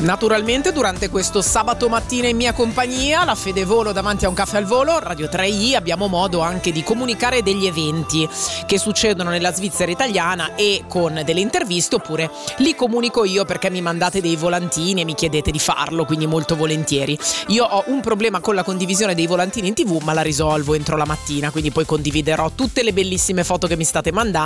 Naturalmente durante questo sabato mattina in mia compagnia, la Fede Volo davanti a un caffè al volo, Radio 3i, abbiamo modo anche di comunicare degli eventi che succedono nella Svizzera italiana e con delle interviste, oppure li comunico io perché mi mandate dei volantini e mi chiedete di farlo, quindi molto volentieri. Io ho un problema con la condivisione dei volantini in TV, ma la risolvo entro la mattina, quindi poi condividerò tutte le bellissime foto che mi state mandando